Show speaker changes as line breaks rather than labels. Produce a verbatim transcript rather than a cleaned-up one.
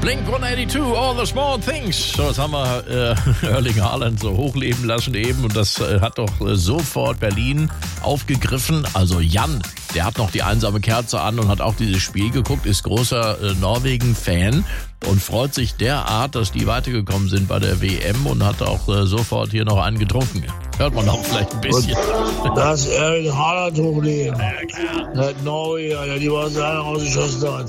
Blink one eighty-two, All the Small Things. So, jetzt haben wir äh, Erling Haaland so hochleben lassen eben und das äh, hat doch äh, sofort Berlin aufgegriffen. Also Jan, der hat noch die einsame Kerze an und hat auch dieses Spiel geguckt, ist großer äh, Norwegen-Fan und freut sich derart, dass die weitergekommen sind bei der W M und hat auch äh, sofort hier noch einen getrunken. Hört man auch vielleicht ein bisschen.
Und das Erling Haaland hochleben. Ja, Norwegen, ja, die war so einer rausgeschossen hat.